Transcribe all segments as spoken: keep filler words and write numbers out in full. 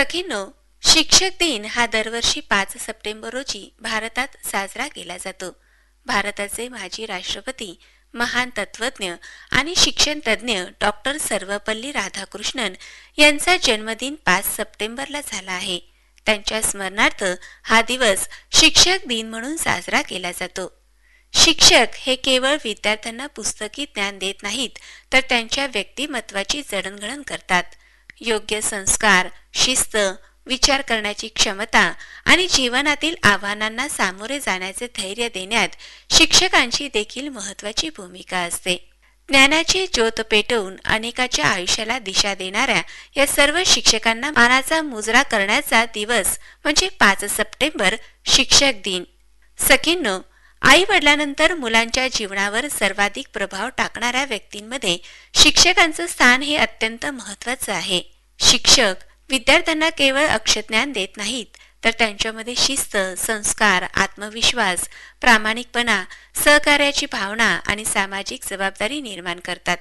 सखींनो, शिक्षक दिन हा दरवर्षी पाच सप्टेंबर रोजी भारतात साजरा केला जातो. भारताचे माजी राष्ट्रपती, महान तत्वज्ञ आणि शिक्षण तज्ज्ञ डॉक्टर सर्वपल्ली राधाकृष्णन यांचा जन्मदिन पाच सप्टेंबरला झाला आहे. त्यांच्या स्मरणार्थ हा दिवस शिक्षक दिन म्हणून साजरा केला जातो. शिक्षक हे केवळ विद्यार्थ्यांना पुस्तकी ज्ञान देत नाहीत, तर त्यांच्या व्यक्तिमत्वाची जडणघडण करतात. योग्य संस्कार, शिस्त, विचार करण्याची क्षमता आणि जीवनातील आव्हानांना सामोरे जाण्याचे धैर्य देण्यात शिक्षकांची देखील महत्त्वाची भूमिका असते. ज्ञानाची ज्योत पेटवून अनेकाच्या आयुष्याला दिशा देणाऱ्या या सर्व शिक्षकांना मानाचा मुजरा करण्याचा दिवस म्हणजे पाच सप्टेंबर शिक्षक दिन. सखींनो, आई वडिलांनंतर मुलांच्या जीवनावर सर्वाधिक प्रभाव टाकणाऱ्या व्यक्तींमध्ये शिक्षकांचं स्थान हे अत्यंत महत्त्वाचं आहे. शिक्षक विद्यार्थ्यांना केवळ अक्षरज्ञान देत नाहीत, तर त्यांच्यामध्ये शिस्त, संस्कार, आत्मविश्वास, प्रामाणिकपणा, सहकार्याची भावना आणि सामाजिक जबाबदारी निर्माण करतात.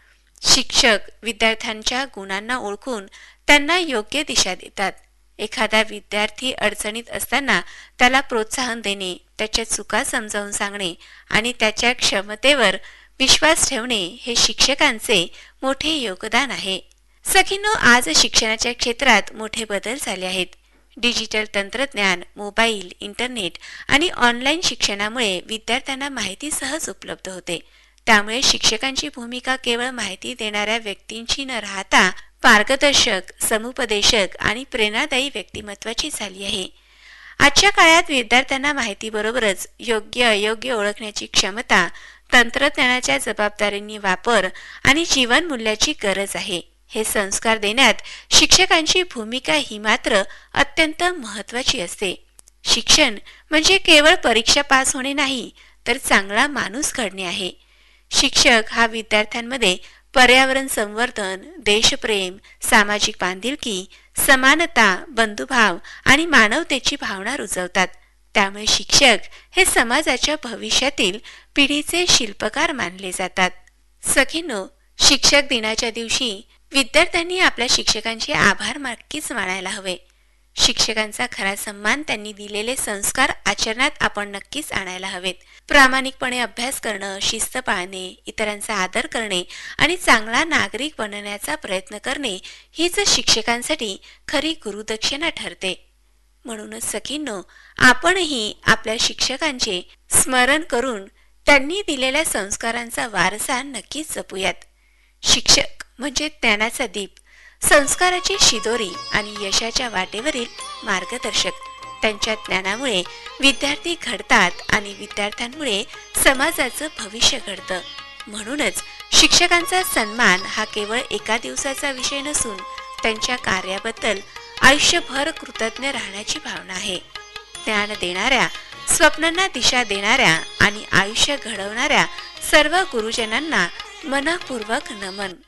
शिक्षक विद्यार्थ्यांच्या गुणांना ओळखून त्यांना योग्य दिशा देतात. एखादा विद्यार्थी अडचणीत असताना त्याला प्रोत्साहन देणे, त्याच्या चुका समजावून सांगणे आणि त्याच्या क्षमतेवर विश्वास ठेवणे हे शिक्षकांचे मोठे योगदान आहे. सखींनो, आज शिक्षणाच्या क्षेत्रात मोठे बदल झाले आहेत. डिजिटल तंत्रज्ञान, मोबाईल, इंटरनेट आणि ऑनलाईन शिक्षणामुळे विद्यार्थ्यांना माहिती सहज उपलब्ध होते. त्यामुळे शिक्षकांची भूमिका केवळ माहिती देणाऱ्या व्यक्तींची न राहता मार्गदर्शक, समुपदेशक आणि प्रेरणादायी व्यक्तिमत्वाची झाली आहे. आजच्या काळात विद्यार्थ्यांना माहितीबरोबरच योग्य अयोग्य ओळखण्याची क्षमता, तंत्रज्ञानाच्या जबाबदारीने वापर आणि जीवनमूल्याची गरज आहे. हे संस्कार देण्यात शिक्षकांची भूमिका ही मात्र अत्यंत महत्त्वाची असते. शिक्षण म्हणजे केवळ परीक्षा पास होणे नाही, तर चांगला माणूस घडणे आहे. शिक्षक हा विद्यार्थ्यांमध्ये पर्यावरण संवर्धन, देशप्रेम, सामाजिक बांधिलकी, समानता, बंधुभाव आणि मानवतेची भावना रुजवतात. त्यामुळे शिक्षक हे समाजाच्या भविष्यातील पिढीचे शिल्पकार मानले जातात. सखींनो, शिक्षक दिनाच्या दिवशी विद्यार्थ्यांनी आपल्या शिक्षकांचे आभार नक्कीच मानायला हवे. शिक्षकांचा खरा सन्मान, त्यांनी दिलेले संस्कार आचरणात आपण नक्कीच आणायला हवेत. प्रामाणिकपणे अभ्यास करणं, शिस्त पाळणे, इतरांचा आदर करणे आणि चांगला नागरिक बनण्याचा प्रयत्न करणे हीच शिक्षकांसाठी खरी गुरुदक्षिणा ठरते. म्हणूनच सखींनो, आपणही आपल्या शिक्षकांचे स्मरण करून त्यांनी दिलेल्या संस्कारांचा वारसा नक्कीच जपूयात. शिक्षक म्हणजे ज्ञानाचा दीप, संस्काराची शिदोरी आणि यशाच्या वाटेवरील मार्गदर्शक. त्यांच्या ज्ञानामुळे विद्यार्थी घडतात आणि विद्यार्थ्यांमुळे समाजाचं भविष्य घडतं. म्हणूनच शिक्षकांचा सन्मान हा केवळ एका दिवसाचा विषय नसून त्यांच्या कार्याबद्दल आयुष्यभर कृतज्ञ राहण्याची भावना आहे. ज्ञान देणाऱ्या, स्वप्नांना दिशा देणाऱ्या आणि आयुष्य घडवणाऱ्या सर्व गुरुजनांना मनःपूर्वक नमन.